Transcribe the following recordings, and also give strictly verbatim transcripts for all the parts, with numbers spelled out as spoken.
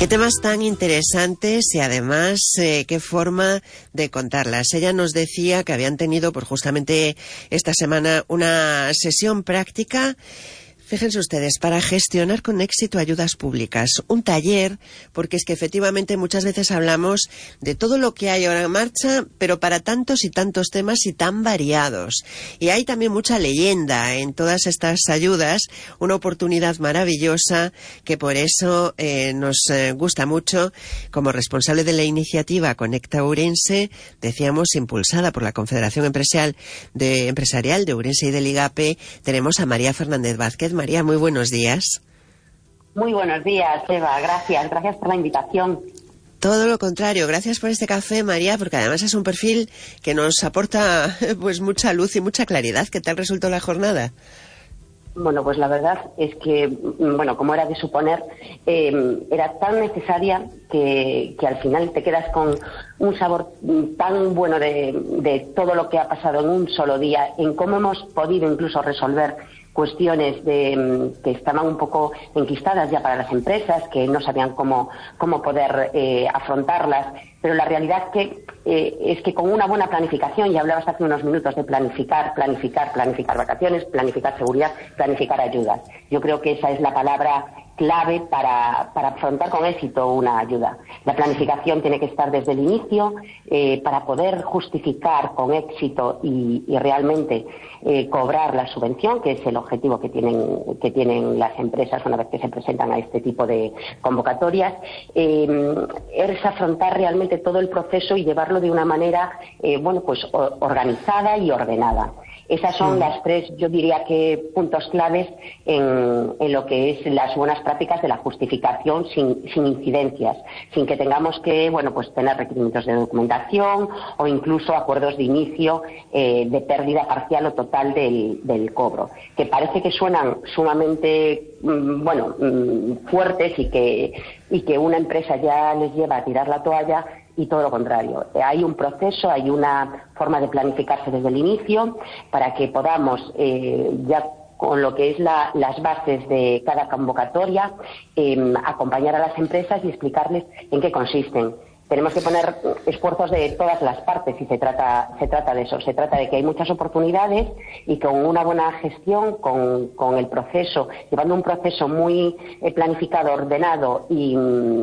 Qué temas tan interesantes y además eh, qué forma de contarlas. Ella nos decía que habían tenido pues justamente esta semana una sesión práctica. Fíjense ustedes, para gestionar con éxito ayudas públicas, un taller, porque es que efectivamente muchas veces hablamos de todo lo que hay ahora en marcha, pero para tantos y tantos temas y tan variados. Y hay también mucha leyenda en todas estas ayudas, una oportunidad maravillosa que por eso eh, nos eh, gusta mucho. Como responsable de la iniciativa Conecta Ourense, decíamos, impulsada por la Confederación Empresarial de, Empresarial de Ourense y del IGAPE, tenemos a María Fernández Vázquez. María, muy buenos días. Muy buenos días, Eva. Gracias. Gracias por la invitación. Todo lo contrario. Gracias por este café, María, porque además es un perfil que nos aporta pues mucha luz y mucha claridad. ¿Qué tal resultó la jornada? Bueno, pues la verdad es que, bueno, como era de suponer, eh, era tan necesaria que, que al final te quedas con un sabor tan bueno de, de todo lo que ha pasado en un solo día, en cómo hemos podido incluso resolver cuestiones de, que estaban un poco enquistadas ya para las empresas, que no sabían cómo, cómo poder eh, afrontarlas. Pero la realidad es que, eh, es que con una buena planificación, ya hablabas hace unos minutos de planificar, planificar, planificar vacaciones, planificar seguridad, planificar ayudas. Yo creo que esa es la palabra clave para, para afrontar con éxito una ayuda. La planificación tiene que estar desde el inicio eh, para poder justificar con éxito y, y realmente eh, cobrar la subvención, que es el objetivo que tienen, que tienen las empresas una vez que se presentan a este tipo de convocatorias. Eh, es afrontar realmente todo el proceso y llevarlo de una manera eh, bueno, pues organizada y ordenada. Esas son sí. las tres, yo diría que puntos claves en, en lo que es las buenas prácticas de la justificación sin, sin incidencias, sin que tengamos que, bueno, pues tener requerimientos de documentación o incluso acuerdos de inicio eh, de pérdida parcial o total del, del cobro, que parece que suenan sumamente, mmm, bueno, mmm, fuertes y que, y que una empresa ya les lleva a tirar la toalla. Y todo lo contrario. Hay un proceso, hay una forma de planificarse desde el inicio para que podamos, eh, ya con lo que es la, las bases de cada convocatoria, eh, acompañar a las empresas y explicarles en qué consisten. Tenemos que poner esfuerzos de todas las partes y se trata, se trata de eso. Se trata de que hay muchas oportunidades y con una buena gestión, con, con el proceso, llevando un proceso muy eh, planificado, ordenado y,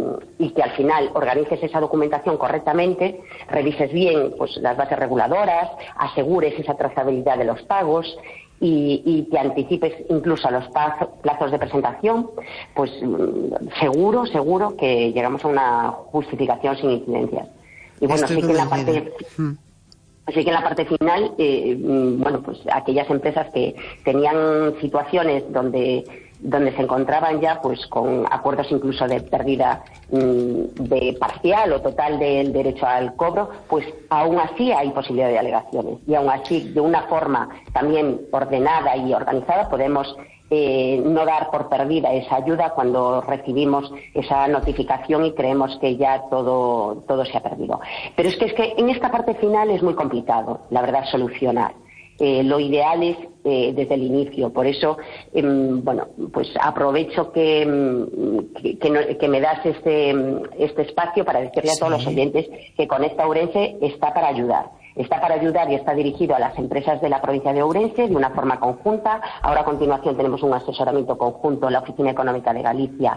y que al final organices esa documentación correctamente, revises bien pues, las bases reguladoras, asegures esa trazabilidad de los pagos, Y, y te anticipes incluso a los plazos de presentación, pues seguro, seguro que llegamos a una justificación sin incidencias. Y bueno, sí que en la parte, sí que en la parte final, eh, bueno, pues aquellas empresas que tenían situaciones donde donde se encontraban ya pues con acuerdos incluso de pérdida mmm, de parcial o total del derecho al cobro, pues aún así hay posibilidad de alegaciones y aún así de una forma también ordenada y organizada podemos eh, no dar por perdida esa ayuda cuando recibimos esa notificación y creemos que ya todo, todo se ha perdido. Pero es que, es que en esta parte final es muy complicado, la verdad, solucionar. Eh, lo ideal es eh, desde el inicio. Por eso, eh, bueno, pues aprovecho que, que, que, no, que me das este, este espacio para decirle sí. a todos los oyentes que Conecta Ourense está para ayudar. Está para ayudar y está dirigido a las empresas de la provincia de Ourense de una forma conjunta. Ahora a continuación tenemos un asesoramiento conjunto en la Oficina Económica de Galicia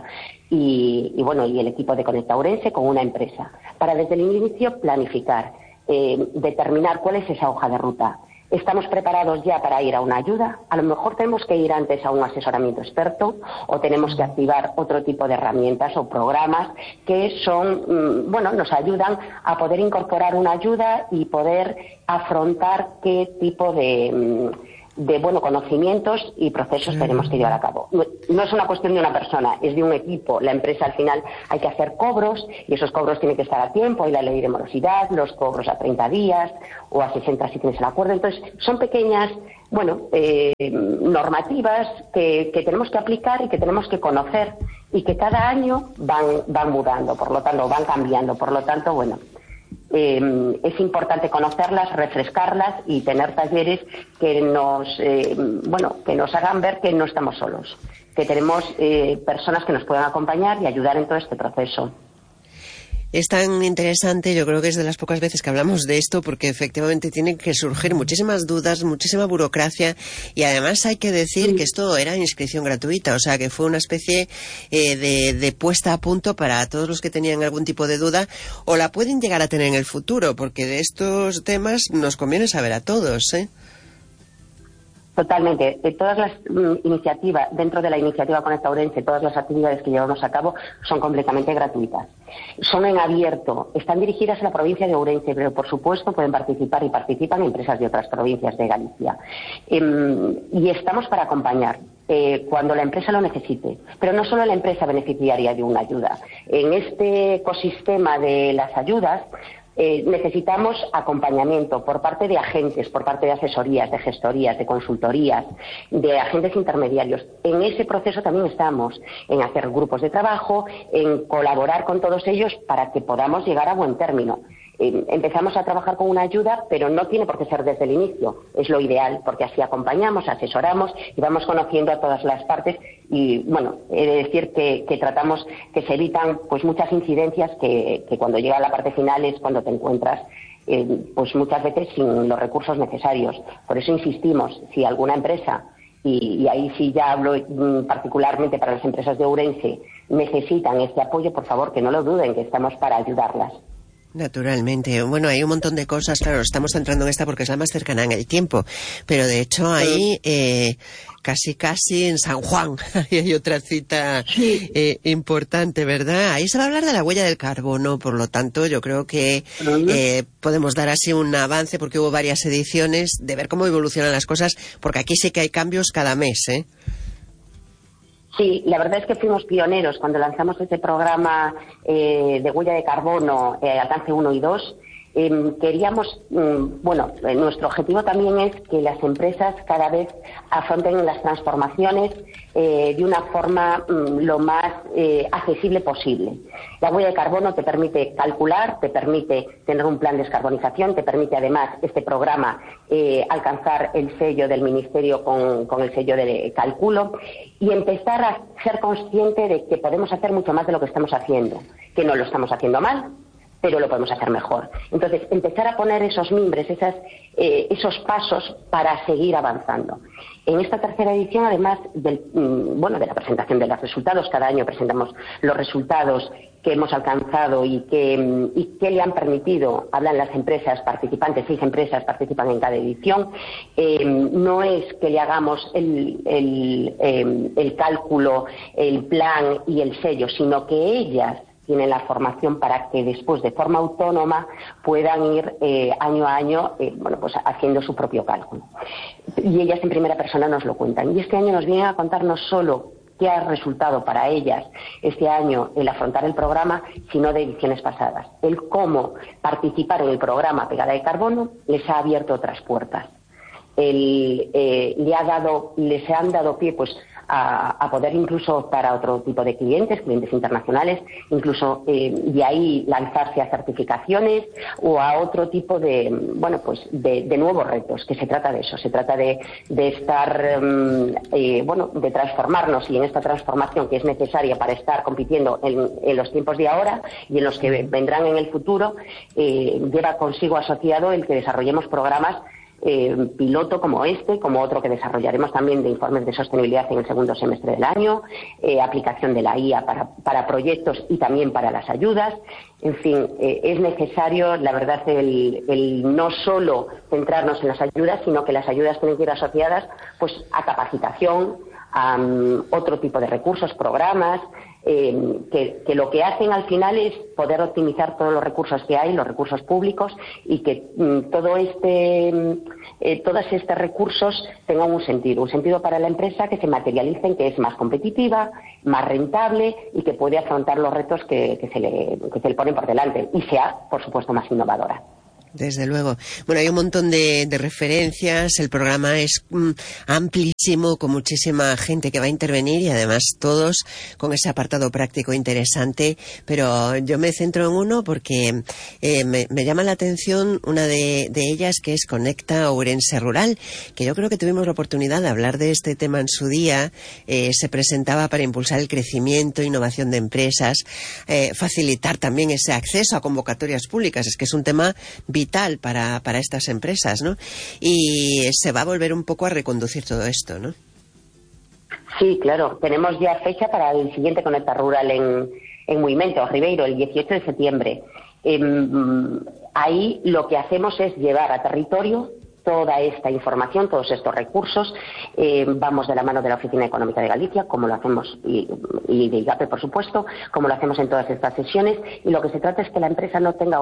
y, y bueno, y el equipo de Conecta Ourense con una empresa. Para desde el inicio planificar, eh, determinar cuál es esa hoja de ruta. ¿Estamos preparados ya para ir a una ayuda? A lo mejor tenemos que ir antes a un asesoramiento experto o tenemos que activar otro tipo de herramientas o programas que son, bueno, nos ayudan a poder incorporar una ayuda y poder afrontar qué tipo de, de bueno, conocimientos y procesos sí. tenemos que llevar a cabo. No, no es una cuestión de una persona, es de un equipo. La empresa al final hay que hacer cobros y esos cobros tienen que estar a tiempo. Hay la ley de morosidad, los cobros a treinta días o a sesenta si tienes el acuerdo. Entonces, son pequeñas, bueno, eh, normativas que, que tenemos que aplicar y que tenemos que conocer y que cada año van, van mudando, por lo tanto, van cambiando. Por lo tanto, bueno, Eh, es importante conocerlas, refrescarlas y tener talleres que nos, eh, bueno, que nos hagan ver que no estamos solos, que tenemos eh, personas que nos puedan acompañar y ayudar en todo este proceso. Es tan interesante, yo creo que es de las pocas veces que hablamos de esto, porque efectivamente tienen que surgir muchísimas dudas, muchísima burocracia, y además hay que decir sí. que esto era inscripción gratuita, o sea que fue una especie eh, de, de puesta a punto para todos los que tenían algún tipo de duda, o la pueden llegar a tener en el futuro, porque de estos temas nos conviene saber a todos, ¿eh? Totalmente. Eh, todas las mm, iniciativas, dentro de la iniciativa Conecta Ourense, todas las actividades que llevamos a cabo son completamente gratuitas. Son en abierto, están dirigidas a la provincia de Ourense, pero por supuesto pueden participar y participan empresas de otras provincias de Galicia. Eh, y estamos para acompañar. Eh, cuando la empresa lo necesite. Pero no solo la empresa beneficiaria de una ayuda. En este ecosistema de las ayudas, Eh, necesitamos acompañamiento por parte de agentes, por parte de asesorías, de gestorías, de consultorías, de agentes intermediarios. En ese proceso también estamos, en hacer grupos de trabajo, en colaborar con todos ellos para que podamos llegar a buen término. Eh, empezamos a trabajar con una ayuda, pero no tiene por qué ser desde el inicio. Es lo ideal, porque así acompañamos, asesoramos y vamos conociendo a todas las partes. Y, bueno, he de decir que, que tratamos que se evitan pues muchas incidencias que, que cuando llega a la parte final es cuando te encuentras eh, pues muchas veces sin los recursos necesarios. Por eso insistimos, si alguna empresa, y, y ahí sí ya hablo mm, particularmente para las empresas de Ourense, necesitan este apoyo, por favor que no lo duden, que estamos para ayudarlas. Naturalmente. Bueno, hay un montón de cosas, claro, estamos centrando en esta porque es la más cercana en el tiempo, pero de hecho ahí eh, casi casi en San Juan hay otra cita sí. eh, importante, ¿verdad? Ahí se va a hablar de la huella del carbono, por lo tanto yo creo que eh, podemos dar así un avance, porque hubo varias ediciones, de ver cómo evolucionan las cosas, porque aquí sí que hay cambios cada mes, ¿eh? Sí, la verdad es que fuimos pioneros cuando lanzamos este programa eh, de huella de carbono, eh, alcance uno y dos. Eh, queríamos, mm, bueno, eh, nuestro objetivo también es que las empresas cada vez afronten las transformaciones eh, de una forma mm, lo más eh, accesible posible. La huella de carbono te permite calcular, te permite tener un plan de descarbonización, te permite además este programa eh, alcanzar el sello del Ministerio con, con el sello de cálculo y empezar a ser consciente de que podemos hacer mucho más de lo que estamos haciendo, que no lo estamos haciendo mal, pero lo podemos hacer mejor. Entonces, empezar a poner esos mimbres, esas, eh, esos pasos para seguir avanzando. En esta tercera edición, además del, bueno, de la presentación de los resultados, cada año presentamos los resultados que hemos alcanzado y que, y que le han permitido, hablan las empresas participantes, seis empresas participan en cada edición. Eh, no es que le hagamos el, el, eh, el cálculo, el plan y el sello, sino que ellas tienen la formación para que después de forma autónoma puedan ir eh, año a año eh, bueno, pues haciendo su propio cálculo. Y ellas en primera persona nos lo cuentan. Y este año nos vienen a contar no solo qué ha resultado para ellas este año el afrontar el programa, sino de ediciones pasadas. El cómo participar en el programa Pegada de Carbono les ha abierto otras puertas. El, eh, le ha dado, les han dado pie pues a, a poder incluso optar a otro tipo de clientes, clientes internacionales, incluso eh, de ahí lanzarse a certificaciones o a otro tipo de, bueno, pues de, de nuevos retos, que se trata de eso, se trata de, de estar, um, eh, bueno, de transformarnos, y en esta transformación que es necesaria para estar compitiendo en, en los tiempos de ahora y en los que vendrán en el futuro, eh, lleva consigo asociado el que desarrollemos programas Eh, piloto como este, como otro que desarrollaremos también de informes de sostenibilidad en el segundo semestre del año, eh, aplicación de la I A para, para proyectos y también para las ayudas. En fin, eh, es necesario, la verdad, el, el no solo centrarnos en las ayudas, sino que las ayudas tienen que ir asociadas pues a capacitación, a um, otro tipo de recursos, programas, eh, que, que lo que hacen al final es poder optimizar todos los recursos que hay, los recursos públicos, y que mm, todo este, eh, todos estos recursos tengan un sentido, un sentido para la empresa, que se materialicen, que es más competitiva, más rentable y que puede afrontar los retos que, que, se le, que se le ponen por delante y sea, por supuesto, más innovadora. Desde luego. Bueno, hay un montón de, de referencias, el programa es mm, amplísimo, con muchísima gente que va a intervenir y además todos con ese apartado práctico interesante, pero yo me centro en uno porque eh, me, me llama la atención una de, de ellas, que es Conecta Ourense Rural, que yo creo que tuvimos la oportunidad de hablar de este tema en su día. Eh, se presentaba para impulsar el crecimiento, innovación de empresas, eh, facilitar también ese acceso a convocatorias públicas, es que es un tema vital vital para, para estas empresas, ¿no? Y se va a volver un poco a reconducir todo esto, ¿no? Sí, claro. Tenemos ya fecha para el siguiente Conecta Rural en, en Movimiento, Ribeiro, el dieciocho de septiembre. Eh, ahí lo que hacemos es llevar a territorio toda esta información, todos estos recursos. Eh, vamos de la mano de la Oficina Económica de Galicia, como lo hacemos, y, y de IGAPE, por supuesto, como lo hacemos en todas estas sesiones, y lo que se trata es que la empresa no tenga,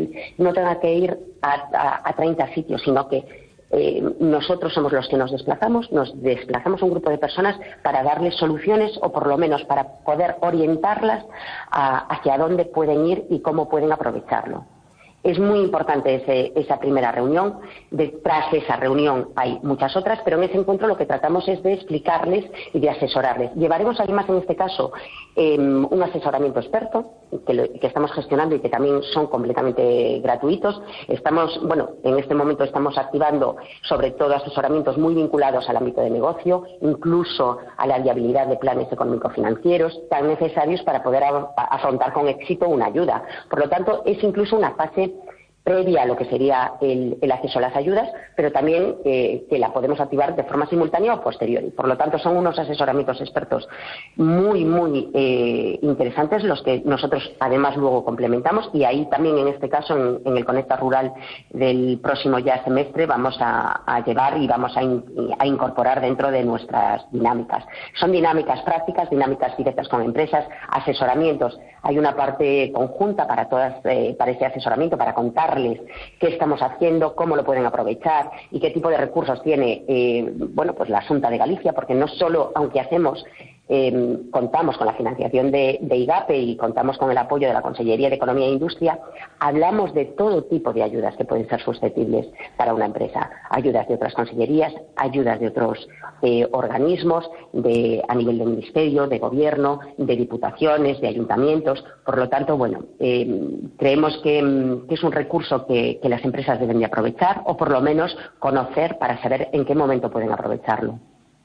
no tenga que ir a, a, a treinta sitios, sino que eh, nosotros somos los que nos desplazamos, nos desplazamos un grupo de personas para darles soluciones, o por lo menos para poder orientarlas a, hacia dónde pueden ir y cómo pueden aprovecharlo. Es muy importante ese, esa primera reunión. Detrás de esa reunión hay muchas otras, pero en ese encuentro lo que tratamos es de explicarles y de asesorarles. Llevaremos además en este caso eh, un asesoramiento experto que, lo, que estamos gestionando y que también son completamente gratuitos. Estamos, bueno, en este momento estamos activando sobre todo asesoramientos muy vinculados al ámbito de negocio, incluso a la viabilidad de planes económico-financieros tan necesarios para poder a, a afrontar con éxito una ayuda. Por lo tanto, es incluso una fase previa a lo que sería el, el acceso a las ayudas, pero también eh, que la podemos activar de forma simultánea o posterior. Por lo tanto, son unos asesoramientos expertos muy, muy eh, interesantes, los que nosotros además luego complementamos, y ahí también en este caso, en, en el Conecta Rural del próximo ya semestre, vamos a, a llevar y vamos a, in, a incorporar dentro de nuestras dinámicas. Son dinámicas prácticas, dinámicas directas con empresas, asesoramientos. Hay una parte conjunta para todas, eh, para ese asesoramiento, para contarles qué estamos haciendo, cómo lo pueden aprovechar y qué tipo de recursos tiene, eh, bueno, pues la Xunta de Galicia, porque no solo, aunque hacemos, eh, contamos con la financiación de, de IGAPE y contamos con el apoyo de la Consellería de Economía e Industria, hablamos de todo tipo de ayudas que pueden ser susceptibles para una empresa. Ayudas de otras consellerías, ayudas de otros eh, organismos, de, a nivel de ministerio, de gobierno, de diputaciones, de ayuntamientos. Por lo tanto, bueno, eh, creemos que, que es un recurso que, que las empresas deben de aprovechar, o por lo menos conocer para saber en qué momento pueden aprovecharlo.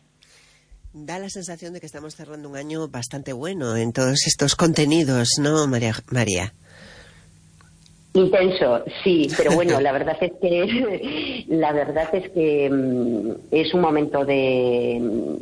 Da la sensación de que estamos cerrando un año bastante bueno en todos estos contenidos, ¿no, María? María? Intenso, sí, pero bueno, la verdad es que la verdad es que um, es un momento de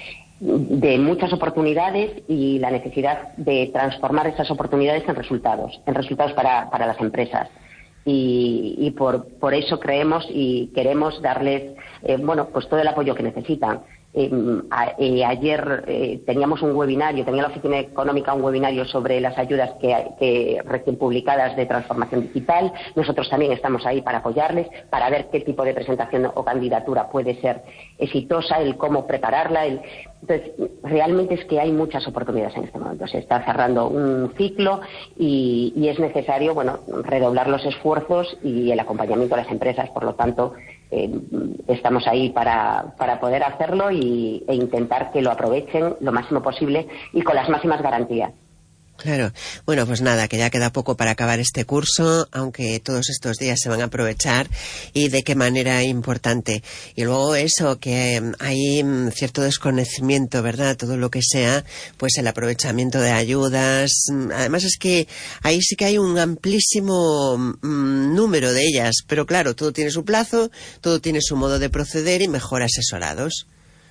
de muchas oportunidades y la necesidad de transformar esas oportunidades en resultados, en resultados para, para las empresas. Y, y por, por eso creemos y queremos darles eh, bueno, pues todo el apoyo que necesitan. Eh, a, eh, ayer eh, teníamos un webinario, tenía la Oficina Económica un webinario sobre las ayudas que, que recién publicadas de transformación digital. Nosotros también estamos ahí para apoyarles, para ver qué tipo de presentación o candidatura puede ser exitosa, el cómo prepararla. El... Entonces, realmente es que hay muchas oportunidades en este momento. Se está cerrando un ciclo y, y es necesario, bueno, redoblar los esfuerzos y el acompañamiento a las empresas. Por lo tanto, Eh, estamos ahí para, para poder hacerlo y, e intentar que lo aprovechen lo máximo posible y con las máximas garantías. Claro. Bueno, pues nada, que ya queda poco para acabar este curso, aunque todos estos días se van a aprovechar y de qué manera importante. Y luego eso, que hay cierto desconocimiento, ¿verdad? Todo lo que sea, pues el aprovechamiento de ayudas. Además es que ahí sí que hay un amplísimo mmm, número de ellas, pero claro, todo tiene su plazo, todo tiene su modo de proceder y mejor asesorados.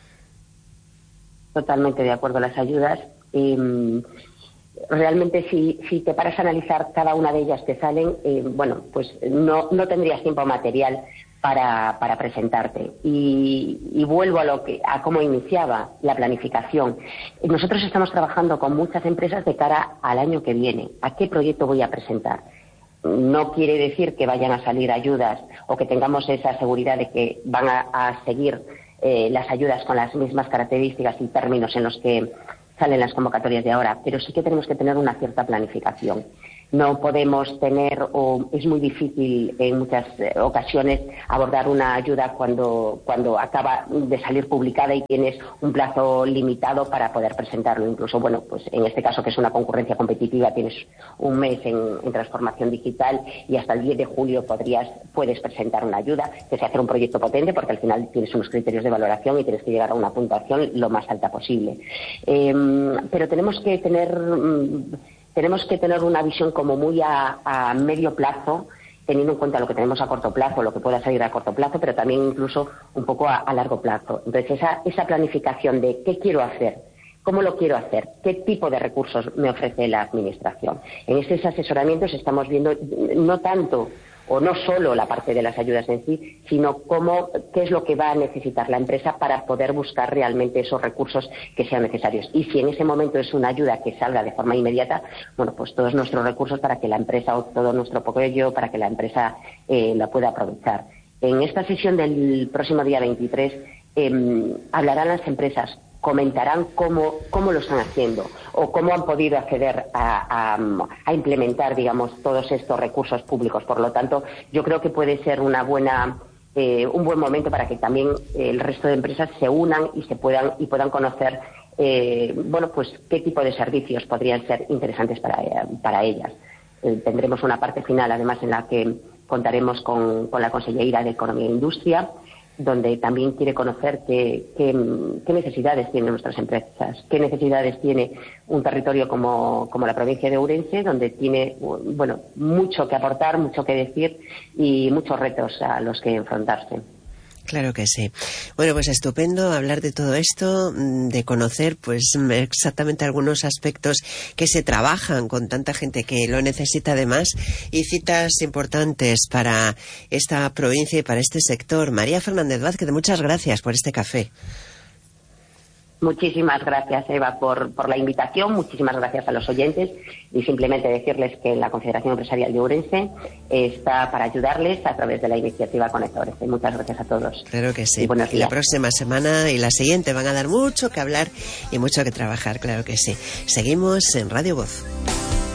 Totalmente de acuerdo. Las ayudas... Eh, Realmente, si, si te paras a analizar cada una de ellas que salen, eh, bueno, pues no, no tendrías tiempo material para, para presentarte. Y, y vuelvo a lo que, a cómo iniciaba la planificación. Nosotros estamos trabajando con muchas empresas de cara al año que viene. ¿A qué proyecto voy a presentar? No quiere decir que vayan a salir ayudas o que tengamos esa seguridad de que van a, a seguir eh, las ayudas con las mismas características y términos en los que salen las convocatorias de ahora, pero sí que tenemos que tener una cierta planificación. No podemos tener, o es muy difícil en muchas ocasiones abordar una ayuda cuando, cuando acaba de salir publicada y tienes un plazo limitado para poder presentarlo. Incluso, bueno, pues en este caso, que es una concurrencia competitiva, tienes un mes en, en transformación digital y hasta el diez de julio podrías, puedes presentar una ayuda, que se hace un proyecto potente, porque al final tienes unos criterios de valoración y tienes que llegar a una puntuación lo más alta posible. Eh, pero tenemos que tener... Tenemos que tener una visión como muy a, a medio plazo, teniendo en cuenta lo que tenemos a corto plazo, lo que pueda salir a corto plazo, pero también incluso un poco a, a largo plazo. Entonces, esa, esa planificación de qué quiero hacer, cómo lo quiero hacer, qué tipo de recursos me ofrece la Administración. En estos asesoramientos estamos viendo no tanto o no solo la parte de las ayudas en sí, sino cómo, qué es lo que va a necesitar la empresa para poder buscar realmente esos recursos que sean necesarios. Y si en ese momento es una ayuda que salga de forma inmediata, bueno, pues todos nuestros recursos para que la empresa, o todo nuestro apoyo para que la empresa eh, la pueda aprovechar. En esta sesión del próximo día veintitrés eh, hablarán las empresas, comentarán cómo, cómo lo están haciendo o cómo han podido acceder a, a, a implementar, digamos, todos estos recursos públicos. Por lo tanto, yo creo que puede ser una buena, eh, un buen momento para que también el resto de empresas se unan y se puedan y puedan conocer, eh, bueno, pues qué tipo de servicios podrían ser interesantes para, para ellas. Eh, tendremos una parte final, además, en la que contaremos con, con la Consellería de Economía e Industria, donde también quiere conocer qué, qué, qué necesidades tienen nuestras empresas, qué necesidades tiene un territorio como, como la provincia de Ourense, donde tiene, bueno, mucho que aportar, mucho que decir y muchos retos a los que enfrentarse. Claro que sí. Bueno, pues estupendo hablar de todo esto, de conocer pues exactamente algunos aspectos que se trabajan con tanta gente que lo necesita además, y citas importantes para esta provincia y para este sector. María Fernández Vázquez, muchas gracias por este café. Muchísimas gracias, Eva, por, por la invitación. Muchísimas gracias a los oyentes y simplemente decirles que la Confederación Empresarial de Ourense está para ayudarles a través de la iniciativa Conectores. Muchas gracias a todos. Claro que sí. Y buenos días. La próxima semana y la siguiente van a dar mucho que hablar y mucho que trabajar, claro que sí. Seguimos en Radio Voz.